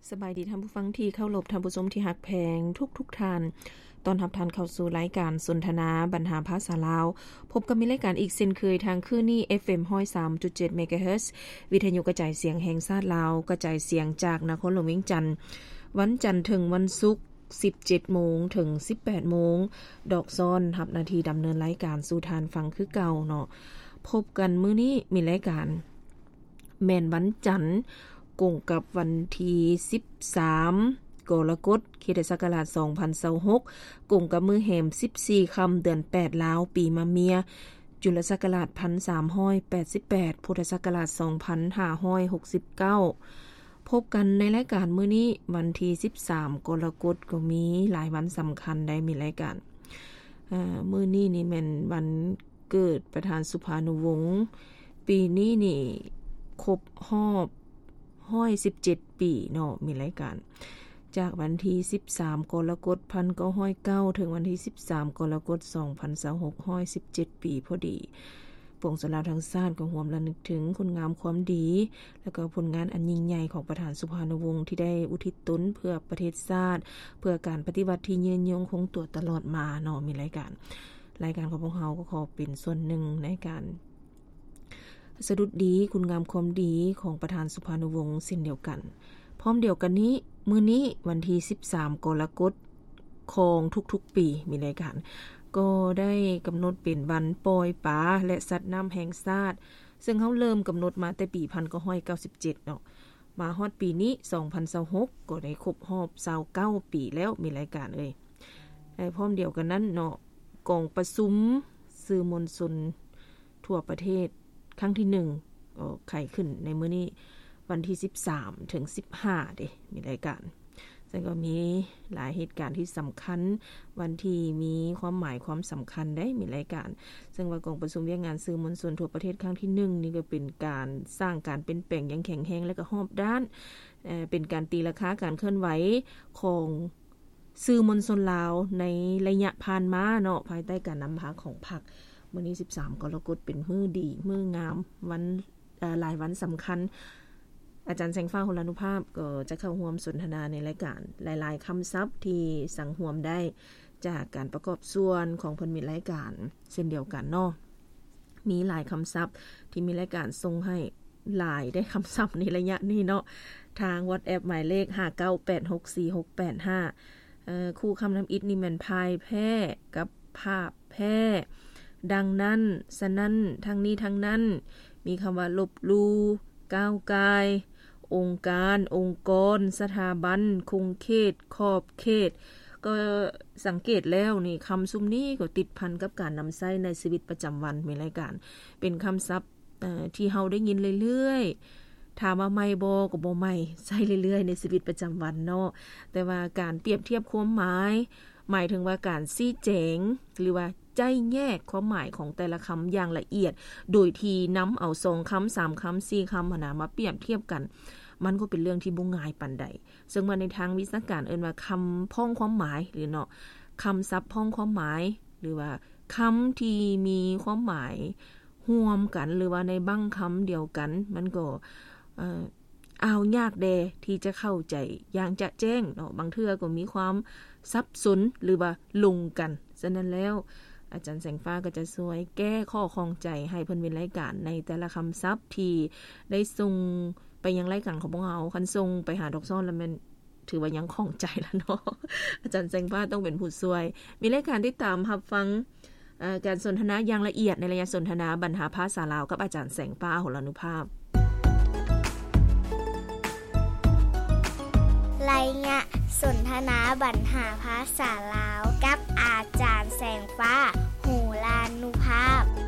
สบายดีท่านผู้ฟังที่เข้ารบท่านผู้ชมที่ฮักแพงทุกท่านตอนรับท่านเข้าสู่รายการสนทนาบรรหาภาษาลาวพบกับมีรายการอีกเช่นเคยทางคลื่นนี้ FM 103.7 เมกะเฮิรตซ์วิทยุกระจายเสียงแห่งชาติลาวกระจายเสียงจากนครหลวงเวียงจันทน์วันจันทร์ถึงวันศุกร์ 17:00 นถึง 18:00 นดอกซ้อนรับหน้าที่ดำเนินรายการสู่ทานฟังคือเก่าเนาะพบกันมื้อนี้มีรายการแม่นวันจันทร์กงกับวันที่13กรกฎาคมคริสตศักราช2026กงกับมื้อแหม14ค่ำเดือน8ลาวปีมะเมียจุลศักราช1388พุทธศักราช2569พบกันในรายการมื้อนี้วันที่13กรกฎาคมก็มีหลายวันสำคัญได้มีรายการมื้อนี้นี่แม่นวันเกิดประธานสุภานุวงศ์ปีนี้นี่ครบรอบ117ปีเนาะมีรายการจากวันที่13กรกฎาคม1909ถึงวันที่13กรกฎาคม2026 117ปีพอดีปวงชนลาวทั้งชาติก็ร่วมระลึกถึงคุณงามความดีแล้วก็ผลงานอันยิ่งใหญ่ของประธานสุภานุวงศ์ที่ได้อุทิศตนเพื่อประเทศชาติเพื่อการปฏิวัติที่ยืนยงคงตัวตลอดมาเนาะมีรายการของพวกเราก็ขอเป็นส่วนหนึ่งในการสดุดดีคุณงามความดีของประธานสุภานุวงศ์เช่นเดียวกันพร้อมเดียวกันนี้มื้อนี้วันที่13กรกฎาคมของทุกๆปีมีรายการก็ได้กำหนดเป็นวันปล่อยปลาและสัตว์น้ำแห่งชาติซึ่งเขาเริ่มกำหนดมาแต่ปี1997เนาะมาฮอดปีนี้2026ก็ได้ครบรอบ29ปีแล้วมีรายการพร้อมเดียวกันนั้นเนาะกองประชุมสื่อมวลชนทั่วประเทศครั้งที่1ก็ไขขึ้นในมื้อนี้วันที่13ถึง15เด้มีรายการซึ่งก็มีหลายเหตุการณ์ที่สำคัญวันที่มีความหมายความสำคัญได้มีรายการซึ่งว่ากองประชุมเวียกงานสื่อมวลชนทั่วประเทศครั้งที่1นี่ก็เป็นการสร้างการเป็นแปลงอย่างแข็งแรงและก็รอบด้านเป็นการตีราคาการเคลื่อนไหวของสื่อมวลชนลาวในระยะผ่านมาเนาะภายใต้การนำพาของพรรคมื้อนี้13กรกฎาคมเป็นมื้อดีมื้องามวันหลายวันสำคัญอาจารย์แสงฟ้าโหรานุภาพก็จะเข้าร่วมสนทนาในรายการหลายๆคำศัพท์ที่สังหวมได้จากการประกอบส่วนของเพิ่นมีรายการเช่นเดียวกันเนาะมีหลายคำศัพท์ที่มีรายการส่งให้หลายได้คำศัพท์ในระยะนี้เนาะทาง WhatsApp หมายเลข59864685คู่คำนำอิฐนี่แม่นพายแพ้กับภาพแพ้ดังนั้นฉะนั้นทั้งนี้ทั้งนั้นมีคำว่าลบลูก้าวกายองค์การองค์กรสถาบันคงเขตขอบเขตก็สังเกตแล้วนี่คำซุมนี้ก็ติดพันกับการนำใช้ในชีวิตประจำวันมีรายการเป็นคำศัพท์ที่เฮาได้ยินเรื่อยๆถามว่าใหม่บ่ก็บ่ใหม่ใช้เรื่อยๆในชีวิตประจำวันเนาะแต่ว่าการเปรียบเทียบความหมายถึงว่าการชี้แจงหรือว่าใจแยกความหมายของแต่ละคำอย่างละเอียดโดยที่นำเอา2คำ3คำ4คำมาเปรียบเทียบกันมันก็เป็นเรื่องที่บ่ง่ายปานใดซึ่งว่าในทางวิชาการเอิ้นว่าคำพ้องความหมายหรือเนาะคำศัพท์พ้องความหมายหรือว่าคำที่มีความหมายร่วมกันหรือว่าในบางคำเดียวกันมันก็ยากแดที่จะเข้าใจอย่างจะแจ้งเนาะบางเทื่อก็มีความสับสนหรือว่าลงกันฉะนั้นแล้วอาจารย์แสงฟ้าก็จะช่วยแก้ข้อข้องใจให้เพิ่นเป็นรายการในแต่ละคำศัพท์ที่ได้ส่งไปยังรายการของพวกเราคันส่งไปหาดอกซ้อนแล้วมันถือว่ายังข้องใจแล้วเนาะอาจารย์แสงฟ้าต้องเป็นผู้ช่วยมีรายการที่ตามรับฟังการสนทนาอย่างละเอียดในระยะสนทนาบรรหาภาษาลาวกับอาจารย์แสงฟ้าโหรานุภาพรายงานสนทนาบรรหาภาษาลาวกับอาจารย์แสงฟ้าโหรานุภาพ